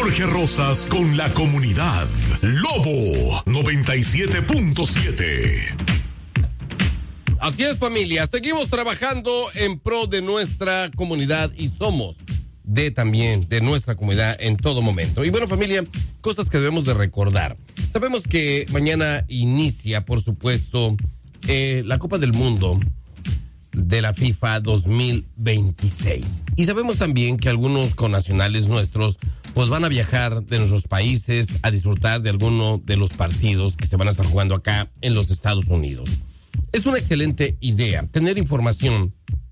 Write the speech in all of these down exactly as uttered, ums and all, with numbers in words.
Jorge Rosas con la comunidad. Lobo noventa y siete punto siete. Así es, familia. Seguimos trabajando en pro de nuestra comunidad y somos de también de nuestra comunidad en todo momento. Y bueno, familia, cosas que debemos de recordar. Sabemos que mañana inicia, por supuesto, eh, la Copa del Mundo de la FIFA dos mil veintiséis. Y sabemos también que algunos connacionales nuestros pues van a viajar de nuestros países a disfrutar de alguno de los partidos que se van a estar jugando acá en los Estados Unidos. Es una excelente idea tener información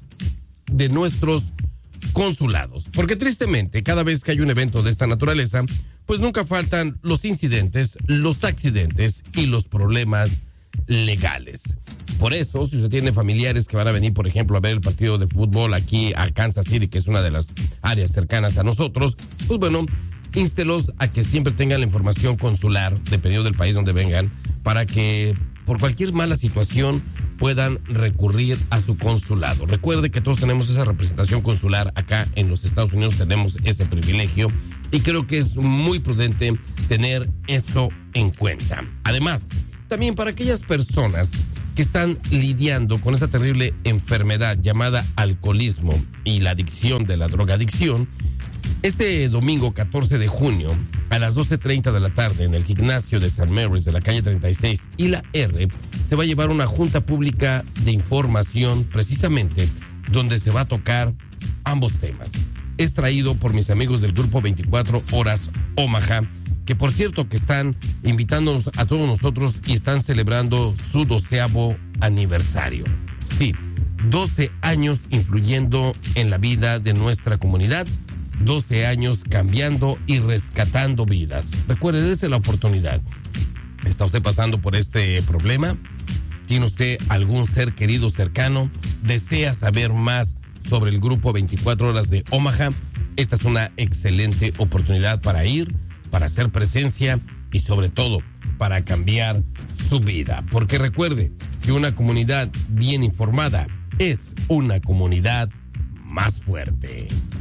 de nuestros consulados, porque tristemente cada vez que hay un evento de esta naturaleza, pues nunca faltan los incidentes, los accidentes y los problemas legales. Por eso, si usted tiene familiares que van a venir, por ejemplo, a ver el partido de fútbol aquí a Kansas City, que es una de las áreas cercanas a nosotros, pues bueno, instelos a que siempre tengan la información consular, dependiendo del país donde vengan, para que por cualquier mala situación puedan recurrir a su consulado. Recuerde que todos tenemos esa representación consular acá en los Estados Unidos, tenemos ese privilegio y creo que es muy prudente tener eso en cuenta. Además, también para aquellas personas que están lidiando con esa terrible enfermedad llamada alcoholismo y la adicción de la drogadicción, este domingo catorce de junio a las doce treinta de la tarde en el gimnasio de Saint Mary's de la calle treinta y seis y la R se va a llevar una junta pública de información precisamente donde se va a tocar ambos temas. Es traído por mis amigos del grupo veinticuatro horas Omaha, que por cierto que están invitándonos a todos nosotros y están celebrando su doceavo aniversario. Sí, doce años influyendo en la vida de nuestra comunidad, doce años cambiando y rescatando vidas. Recuerde, dése la oportunidad. ¿Está usted pasando por este problema? ¿Tiene usted algún ser querido cercano? ¿Desea saber más sobre el grupo veinticuatro horas de Omaha? Esta es una excelente oportunidad para ir, para hacer presencia y sobre todo para cambiar su vida. Porque recuerde que una comunidad bien informada es una comunidad más fuerte.